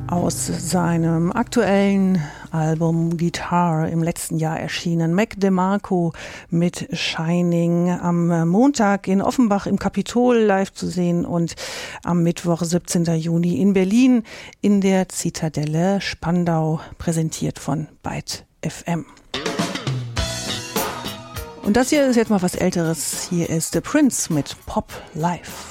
aus seinem aktuellen Album Guitar im letzten Jahr erschienen. Mac DeMarco mit Shining, am Montag in Offenbach im Kapitol live zu sehen und am Mittwoch 17. Juni in Berlin in der Zitadelle Spandau, präsentiert von Byte FM. Und das hier ist jetzt mal was Älteres. Hier ist The Prince mit Pop Life.